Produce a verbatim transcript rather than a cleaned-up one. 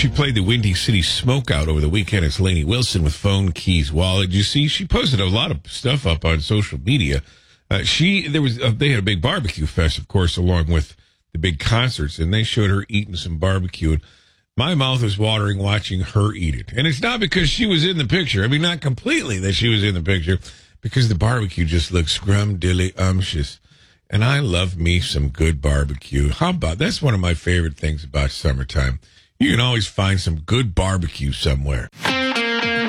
She played the Windy City Smokeout over the weekend. It's Lainey Wilson with Phone, Keys, Wallet. You see, she posted a lot of stuff up on social media. Uh, she there was uh, they had a big barbecue fest, of course, along with the big concerts, and they showed her eating some barbecue. And my mouth was watering watching her eat it. And it's not because she was in the picture. I mean, not completely that she was in the picture, because the barbecue just looks scrum-dilly-umptious. And I love me some good barbecue. How about, that's one of my favorite things about summertime. You can always find some good barbecue somewhere.